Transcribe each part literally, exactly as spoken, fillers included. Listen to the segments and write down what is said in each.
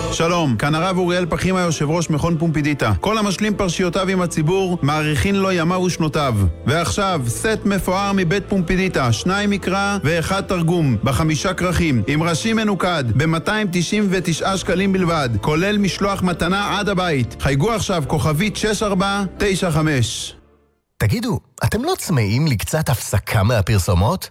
שלום, כאן הרב אוריאל פחימה, יושב ראש מכון פומפידיטה. כל המשלים פרשיותיו עם הציבור, מעריכין לו ימיו ושנותיו. ועכשיו, סט מפואר מבית פומפידיטה, שניים מקרא ואחד תרגום, בחמישה כרכים, עם ראשי מנוקד, ב-מאתיים תשעים ותשעה שקלים בלבד, כולל משלוח מתנה עד הבית. חייגו עכשיו, כוכבית שש ארבע תשע חמש. תגידו, אתם לא צמאים לקצת הפסקה מהפרסומות?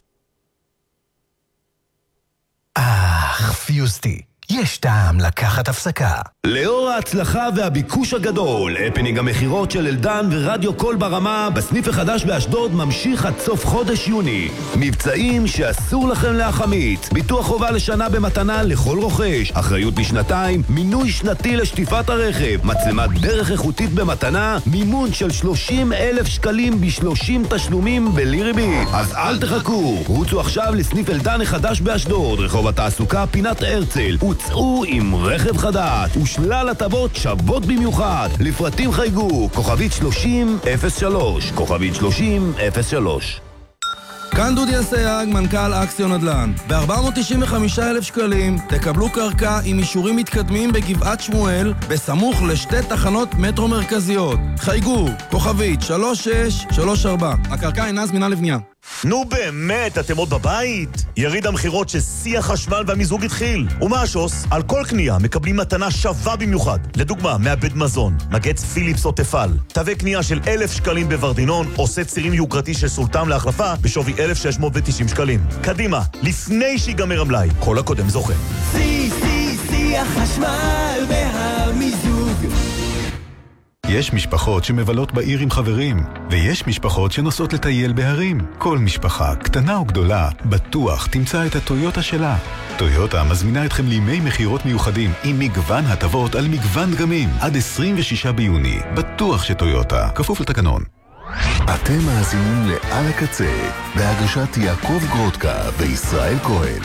אך, פיוסטי. יש טעם לקחת הפסקה. לאור ההצלחה והביקוש הגדול, הפנינג המחירות של אלדן ורדיו קול ברמה בסניף החדש באשדוד ממשיך עד סוף חודש יוני. מבצעים שאסור לכם להחמיץ. ביטוח חובה לשנה במתנה לכל רוכש, אחריות לשנתיים, מינוי שנתי לשטיפת הרכב, מצלמת דרך איכותית במתנה, מימון של שלושים אלף שקלים ב-שלושים תשלומים בלי ריבית. אז אל תחכו, רוצו עכשיו לסניף אלדן החדש באשדוד, רחוב התעסוקה פינת הרצל. הוצאו עם רכב חדש ושלל הטבות שוות במיוחד. לפרטים חייגו כוכבית שלושים אפס שלוש, כוכבית שלושים אפס שלוש. כאן דודי אסייג, מנכ"ל אקסיון נדל"ן. ב-ארבע מאות תשעים וחמישה אלף שקלים תקבלו קרקע עם אישורים מתקדמים בגבעת שמואל, בסמוך לשתי תחנות מטרו מרכזיות. חייגו, כוכבית שלוש שש שלוש ארבע. הקרקע אינה זמינה לבנייה. נו באמת, אתם עוד בבית? יריד המחירות ששיא החשמל והמיזוג התחיל. ומה השוס? על כל קנייה מקבלים מתנה שווה במיוחד. לדוגמה, מעבד מזון, מגץ פיליפס או תפל. תווי קנייה של אלף שקלים בוורדינון, עושה צירים יוקרתי של סולטם להחלפה בשווי אלף שש מאות ותשעים שקלים. קדימה, לפני שיגמר המלאי, כל הקודם זוכה. שיא, שיא, שיא החשמל והמיזוג. יש משפחות שמבלות בעיר עם חברים, ויש משפחות שנוסעות לטייל בהרים. כל משפחה, קטנה או גדולה, בטוח תמצא את הטויוטה שלה. טויוטה מזמינה אתכם לימי מחירות מיוחדים עם מגוון הטבות על מגוון דגמים. עד עשרים ושישה ביוני. בטוח שטויוטה, כפוף לתקנון. אתם מאזינים לעל הקצה, בהגשת יעקב גרודקה וישראל כהן.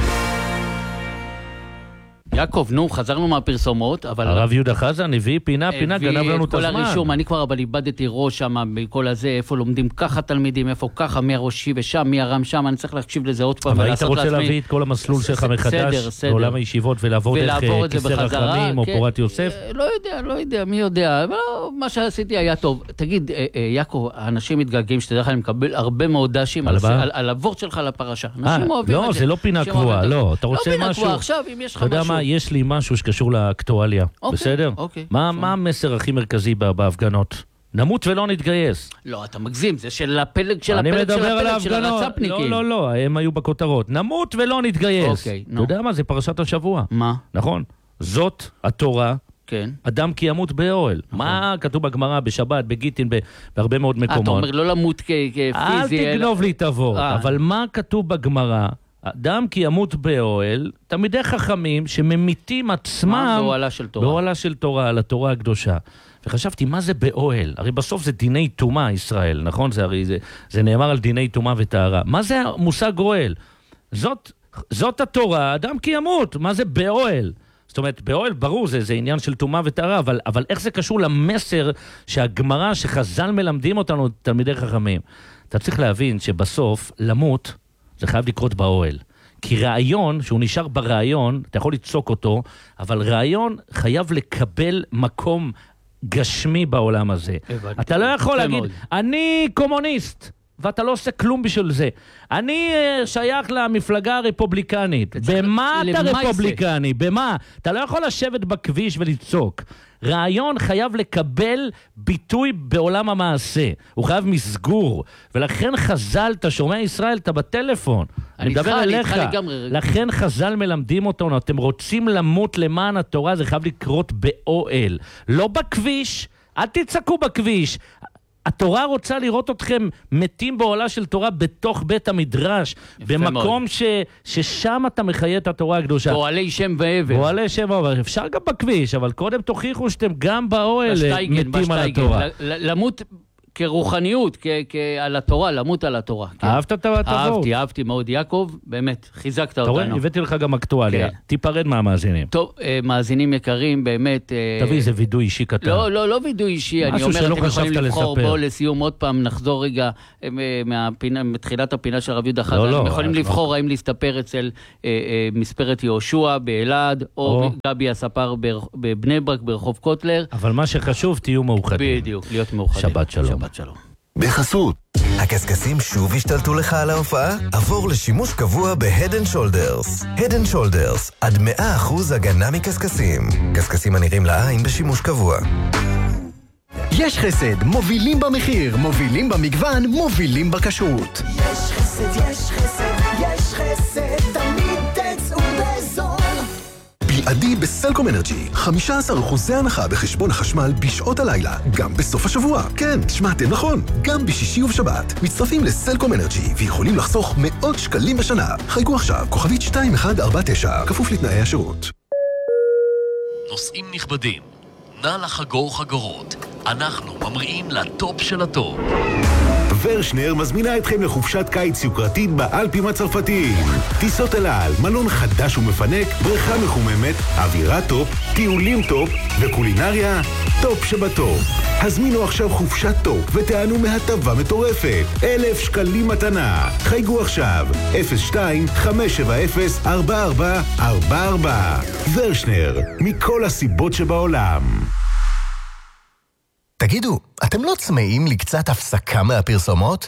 יעקב, נו, חזרנו מהפרסומות, אבל... הרב יהודה חזן הביא פינה, פינה, גנב לנו את הזמן. כל הרישום, אני כבר אבל איבדתי ראש שם, בכל הזה, איפה לומדים ככה תלמידים, איפה ככה, מי הראשי ושם, מי הרם שם, אני צריך להקשיב לזה עוד פעם. אבל היית רוצה להביא את כל המסלול שלך מחדש, בעולם הישיבות, ולעבור דרך כיסר החכמים או פורת יוסף? לא יודע, לא יודע, מי יודע, מה שעשיתי היה טוב. תגיד, יעקב, האנשים מתגעגעים, שתדע לך, אני מקבל הרבה מאוד דשים על הוורט שלך לפרשה. לא, זה לא פינה קבועה, לא. אתה רוצה משהו? יש לי משהו שקשור לאקטואליה, בסדר? מה המסר הכי מרכזי בהפגנות? נמות ולא נתגייס. לא, אתה מגזים, זה של הפלג של הפלג של הפלג של לא, הרצפניקים. לא, לא, הם היו בכותרות. נמות ולא נתגייס. אתה יודע מה? זה פרשת השבוע. מה? נכון. זאת התורה. כן. אדם כי ימות באוהל. מה כתוב בגמרא, בשבת, בגיטין, בהרבה מאוד מקומות. אתה אומר לא למות כפיזי. אל תגנוב לי את הוורט. אבל מה כתוב בגמרא? אדם כי ימות באוהל, תלמידי חכמים שממיתים עצמם באוהלה של תורה. באוהלה של תורה, על התורה הקדושה. וחשבתי, מה זה באוהל? הרי בסוף זה דיני תומה ישראל, נכון? זה, הרי זה, זה נאמר על דיני תומה וטהרה. מה זה המושג אוהל? זאת, זאת התורה, אדם כי ימות. מה זה באוהל? זאת אומרת, באוהל ברור, זה, זה עניין של תומה וטהרה, אבל, אבל איך זה קשור למסר שהגמרא, שחז"ל מלמדים אותנו, תלמידי חכמים? אתה צריך להבין שבסוף, למות, זה חייב לקרות באוהל. כי רעיון, שהוא נשאר ברעיון, אתה יכול לצוק אותו, אבל רעיון חייב לקבל מקום גשמי בעולם הזה. אתה לא יכול להגיד, אני קומוניסט, ואתה לא עושה כלום בשביל זה. אני שייך למפלגה הרפובליקנית. במה אתה רפובליקני? במה? אתה לא יכול לשבת בכביש ולצוק. רעיון חייב לקבל ביטוי בעולם המעשה. הוא חייב מסגור. ולכן חז"ל, אתה שומע ישראל, אתה בטלפון. אני מדבר אליך. לכן חז"ל מלמדים אותנו, אתם רוצים למות למען התורה, זה חייב לקרות באוהל. לא בכביש. אל תצעקו בכביש. התורה רוצה לראות אתכם מתים בעולה של תורה בתוך בית המדרש, במקום ש, ששם אתה מחיה את התורה הקדושה. באוהלי שם ועבר. באוהלי שם ועבר. אפשר גם בכביש, אבל קודם תוכיחו שאתם גם באוהל מתים על התורה. למות כרוחניות, על התורה, למות על התורה. אהבת את הוורט? אהבתי, אהבתי מאוד. יעקב, באמת, חיזקת אותנו. אתה רואה, הבאתי לך גם אקטואליה. תיפרד מהמאזינים. טוב, מאזינים יקרים, באמת... תביא איזה וידוי אישי קטן. לא, לא, לא וידוי אישי. אני אומר, אתם יכולים לבחור, בואו לסיום עוד פעם, נחזור רגע מתחילת הפינה של רב יהודה חזן. אתם יכולים לבחור האם להסתפר אצל מספרת יהושע באלעד, או גבי הספר בבני ברק ברחוב קוטלר. אבל מה שחשוב, תהיו מאוחדים. בדיוק, להיות מאוחדים. שבת שלום. שבת שלום. בחסות. הקסקסים שוב השתלטו לך על ההופעה? עבור לשימוש קבוע ב-Head and Shoulders. Head and Shoulders, עד מאה אחוז הגנה מקסקסים. קסקסים הנראים לעין בשימוש קבוע. יש חסד, מובילים במחיר, מובילים במגוון, מובילים בכשרות. יש חסד, יש חסד, יש חסד, תמיד תצאו בזול. בלעדי בסלקום אנרג'י, חמישה עשר אחוז הנחה בחשבון החשמל בשעות הלילה, גם בסוף השבוע. כן, שמעתם נכון, גם בשישי ובשבת. מצטרפים לסלקום אנרג'י ויכולים לחסוך מאות שקלים בשנה. חייגו עכשיו, כוכבית שתיים אחת ארבע תשע, כפוף לתנאי השירות. נוסעים נכבדים, נא לחגור חגורות. אנחנו ממריאים לטופ של הטופ. ורשנר מזמינה אתכם לחופשת קיץ יוקרתית באלפים הצרפתיים. טיסות אל על, מלון חדש ומפנק, בריכה מחוממת, אווירה טופ, טיולים טופ וקולינריה טופ שבטופ. הזמינו עכשיו חופשת טופ ותענו מהטבה מטורפת. אלף שקלים מתנה. חייגו עכשיו, אפס שתיים חמש שבע אפס ארבע ארבע ארבע ארבע. ורשנר, מכל הסיבות שבעולם. תגידו, אתם לא צמאים לקצת הפסקה מהפרסומות?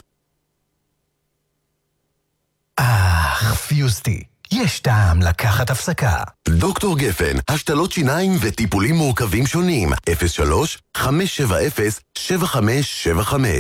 אך, פיוסטי, יש טעם לקחת הפסקה. דוקטור גפן, השתלות שיניים וטיפולים מורכבים שונים. אפס שלוש חמש שבע אפס שבע חמש שבע חמש.